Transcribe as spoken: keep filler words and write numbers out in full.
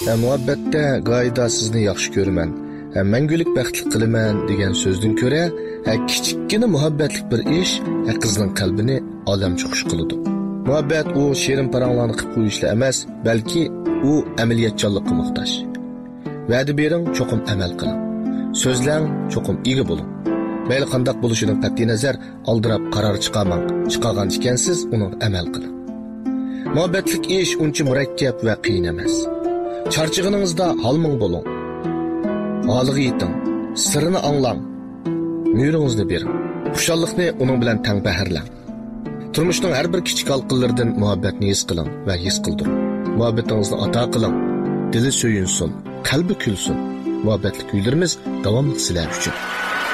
Ha, muhabbatda qoida sizni yaxshi ko'raman, ha, mangulik baxtli qilaman degan so'zdan ko'ra, ha, kichikkina muhabbatlik bir ish ha, qizning qalbini olamcha xush qiladi. Muhabbat u shirin paranglarni qilib qo'yishla emas, balki u amaliyotchanlikqa muhtoj. Va'da bering, cho'qim amal qiling. So'zlang, cho'qim ega bo'ling. Mayli qandoq bo'lishidan qat'iy nazar, aldirab qaror chiqarmang. Chiqargan ekansiz, uni amal qiling. Muhabbatlik ish uncha murakkab va qiyin emas. Charchig'iningizda halming bo'ling. Holiga yeting, sirrini anglang. Muyringizni bering. Xushallikni uning bilan tang baharlang. Turmushning har bir kichik halqalaridan muhabbatni his qiling va his qildiring. Muhabbatingizni ato qiling. Dili so'yinsin, qalbi kulsin. Muhabbatlik uylarimiz davomli sizlar uchun.